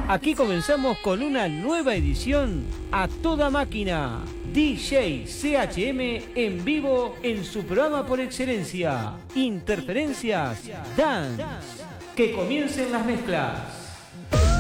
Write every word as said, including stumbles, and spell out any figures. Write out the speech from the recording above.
Aquí comenzamos con una nueva edición a toda máquina. D J C H M en vivo en su programa por excelencia, Interferencias Dance. Que comiencen las mezclas.